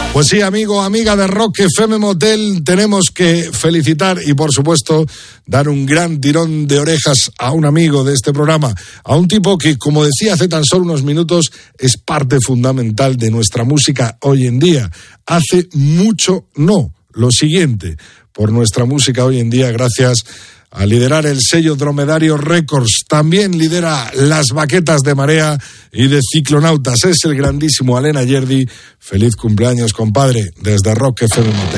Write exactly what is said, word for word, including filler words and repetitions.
Pues sí, amigo, amiga de Rock F M Motel, tenemos que felicitar y, por supuesto, dar un gran tirón de orejas a un amigo de este programa, a un tipo que, como decía hace tan solo unos minutos, es parte fundamental de nuestra música hoy en día. Hace mucho, no, lo siguiente, por nuestra música hoy en día, gracias a liderar el sello Dromedario Records. También lidera las baquetas de Marea y de Ciclonautas. Es el grandísimo Alén Ayerdi. Feliz cumpleaños, compadre, desde Rock F M Motel.